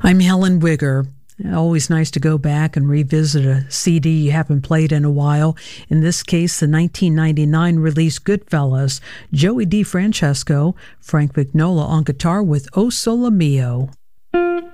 I'm Helen Wigger. Always nice to go back and revisit a CD you haven't played in a while. In this case, the 1999 release Goodfellas, Joey DeFrancesco, Frank Vignola on guitar with O Sole Mio.